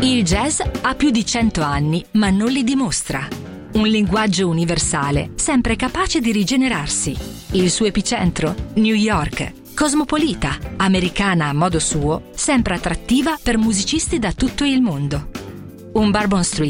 Il jazz ha più di 100 anni, ma non li dimostra. Un linguaggio universale, sempre capace di rigenerarsi. Il suo epicentro? New York. Cosmopolita, americana a modo suo, sempre attrattiva per musicisti da tutto il mondo. Un Bourbon Street